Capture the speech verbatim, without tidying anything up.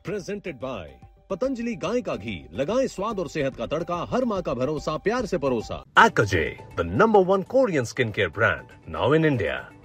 Presented by Patanjali गाय का घी, लगाएं स्वाद और सेहत का तड़का, हर माँ का भरोसा, प्यार से परोसा। Akaje, the number one Korean skincare brand, now in India.